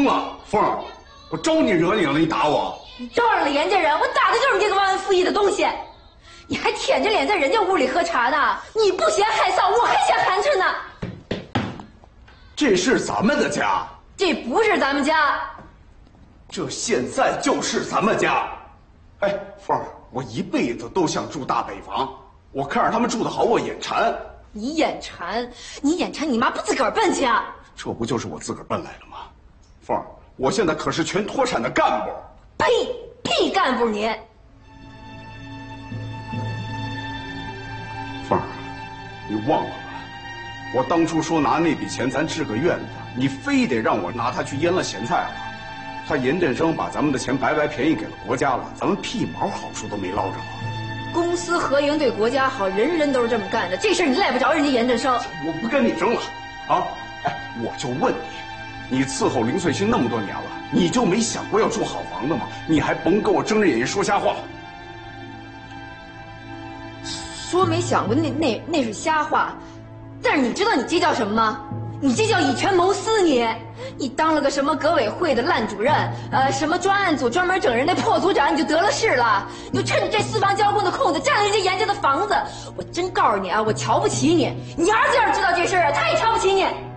疯了，凤儿，我招你惹你了，你打我？ 你招惹了严家人，我打的就是你这个忘恩负义的东西！你还舔着脸在人家屋里喝茶呢，你不嫌害臊，我还嫌寒碜呢。 这是咱们的家， 这不是咱们家， 这现在就是咱们家。哎，凤儿，我一辈子都想住大北房，我看着他们住的好，我眼馋。 你眼馋，你妈不自个儿奔去啊？ 这不就是我自个儿奔来的吗？凤儿，我现在可是全脱产的干部。 呸！屁干部你！ 凤儿，你忘了吧？我当初说拿那笔钱咱置个院子，你非得让我拿它去腌了咸菜了。他严振生把咱们的钱白白便宜给了国家了，咱们屁毛好处都没捞着。 公私合营对国家好，人人都是这么干的。这事儿你赖不着人家严振生。 我不跟你争了，啊！哎，我就问你，你伺候林翠欣那么多年了，你就没想过要住好房子吗？你还甭跟我睁着眼睛说瞎话。 说没想过，那是瞎话。但是你知道你这叫什么吗？你这叫以权谋私你当了个什么革委会的烂主任，什么专案组专门整人的破组长，你就得了势了。你就趁着这私房交工的空子占了人家严家的房子。我真告诉你啊，我瞧不起你。你儿子要是知道这事儿，他也瞧不起你。